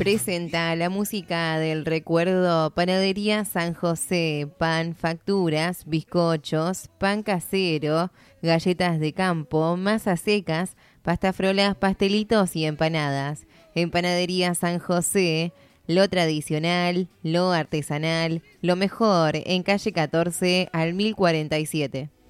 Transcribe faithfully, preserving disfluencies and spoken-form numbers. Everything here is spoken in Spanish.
Presenta la música del recuerdo Panadería San José, pan, facturas, bizcochos, pan casero, galletas de campo, masas secas, pastafrolas, pastelitos y empanadas. En Panadería San José, lo tradicional, lo artesanal, lo mejor, en calle catorce al mil cuarenta y siete.